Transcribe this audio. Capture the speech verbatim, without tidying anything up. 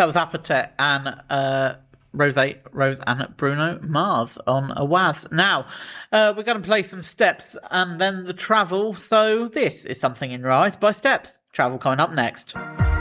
That was Apatet and uh, Rose, Rose and Bruno Mars on a Waz. Now, uh, we're going to play some Steps and then the Travel. So this is Something in Your Eyes by Steps. Travel coming up next.